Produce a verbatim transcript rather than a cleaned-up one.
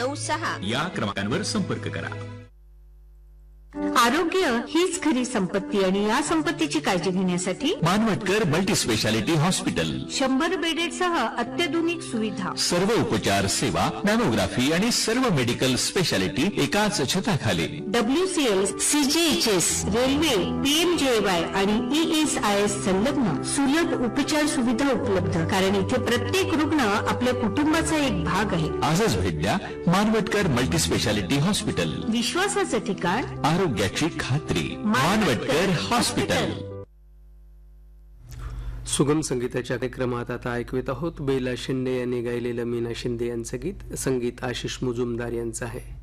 नऊ सहा या क्रमांकावर संपर्क करा. आरोग्य हीच खरी संपत्ती आणि या संपत्तीची काळजी घेण्यासाठी मानवटकर मल्टी स्पेशालिटी हॉस्पिटल शंभर बेडेडसह अत्याधुनिक सुविधा, सर्व उपचार सेवा, मॅमोग्राफी आणि सर्व मेडिकल स्पेशालिटी एकाच छताखाली. डब्ल्यू सी एल, सी जी H S, railway, P M जे वाय आणि ई एस आय एस संलग्न सुलभ उपचार सुविधा उपलब्ध. कारण इथे प्रत्येक रुग्ण आपल्या कुटुंबाचा एक भाग आहे. आजच भेट द्या मानवटकर मल्टी स्पेशालिटी हॉस्पिटल. विश्वासाचं ठिकाण, आरोग्याची खात्री. मानवटकर हॉस्पिटल. सुगम संगीताच्या कार्यक्रमात आता ऐकवीत आहोत बेला शिंदे यांनी गायलेलं मीना शिंदे यांचं गीत. संगीत आशिष मुजुमदार यांचं आहे.